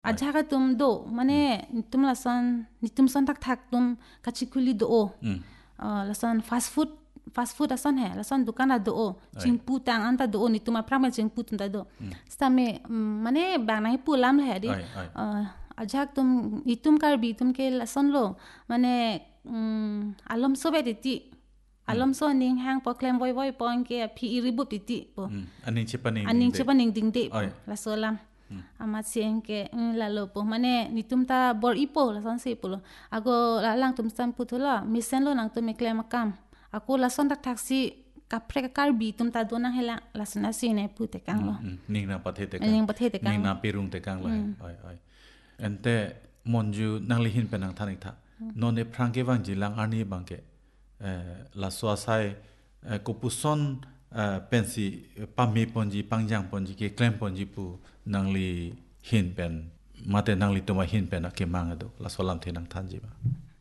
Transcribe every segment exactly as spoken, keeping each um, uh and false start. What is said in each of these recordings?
aja ka tum do mane tum lasan nitum son tak thak tum kachikuli do lasan fast food fast food asan hai lasan dukan do chingpu tang anta do nitum apram chingpu tun da do stame mane bang nai pu lam le di aja tum itum kar bi tum ke lasan lo mane alom sobe ti alom so ning hang po klem voi voi pon ke phi iribu ti po aning chipaning aning chipaning ding de la solam amat sieng ke lalo po mane nitum ta bor ipo la son se polo ago la lang tum sam putula misen lo nang tum klem makam aku la son tak taksi kapre ka karbi tum ta dona hela la sona sine pute kang lo ning na pathe te ning pathe te kang ning na pirung te kang la ai ai ente monju nang li hin penang thanik tha non e prangke wang jilang ani bangke la swasai kopuson pensi pami ponji pangjang ponji ke klem ponji pu nangli hin pen mate nangli tuma hin pen ke mangado la solam thenang thanji ba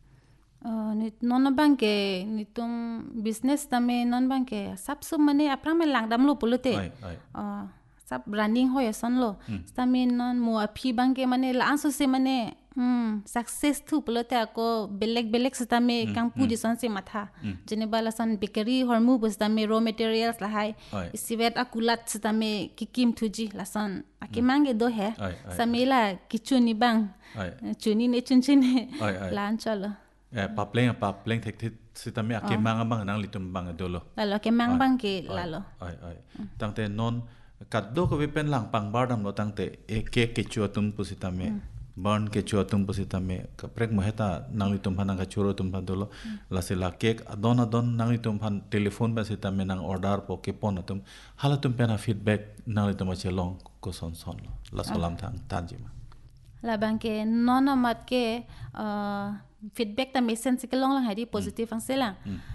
nit non banke nitum business tame non banke sab sum mane aprame langdam lo pulute sab branding hoya son lo tame non mo aphi banke mane la anso se mane Hmm, success tu pelote ako belek-belek setame kang pu di son se matha jene bala san bakery hormu bus tame raw materials la hai isivet akulat setame kikim tuji la son akimange do he samela kichuni bang chuni ne chunchin lan chalo eh papleng papleng thek thit setame akimang bang nang litum bang dolo lalo akimang bang ke lalo ai ai tangte non kaddo ko pen lang pang bardam lo tangte e ke ke chuatum pusitame burn ke chua tum pusita me kaprek moheta nangli tum phan ka churo tum phan dolo la se la cake adon adon nangli tum phan telephone ba sita me nang order po ke pon tum hala tum pena feedback nangli tum che long ko son son la salam thang tanjima la banke nona mat ke feedback ta message ke long lang hari positive ang sela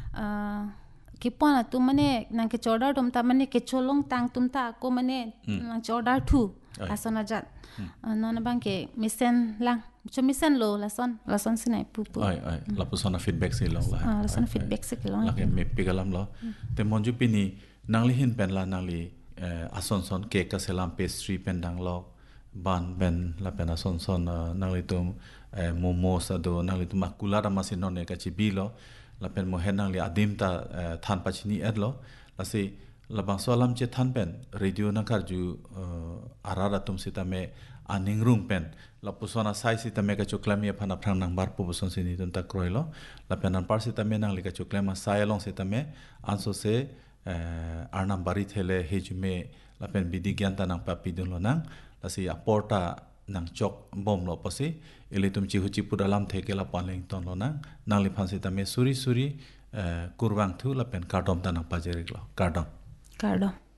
ke pon tum mane nang ke order tum ta mane ke cholong tang tum ta ko mane nang order thu asona jat nona banke misen lang cho misen lo lason lason sinai pu pu ai ai la persona feedback se long la ah lason feedback se long la ke me pigalam lo te monju pini nangli hin pen la nangli ason son cake ka selam pastry pen dang lo ban ben la pen ason son nangli tum momo sa do nangli tum akulara masin non ka chibilo la pen mo hen nangli adim ta than pachini adlo la se labang solam che than pen radio na karju arara tum sita me aning room pen la pusona sai sita me ka choklami phana phrang nang bar pu buson sini tum ta kroilo la pen an par sita me nang lika choklama sai along sita me anso se arnam bari thele hejume la pen bidi gyan ta nang pa pidun lo nang la si aporta nang chok bom lo pasi ele tum chi huchi pudalam theke la panling ton lo nang nang li phan sita me suri suri kurwang thu la pen kardom ta nang pa jerik lo kardom kardom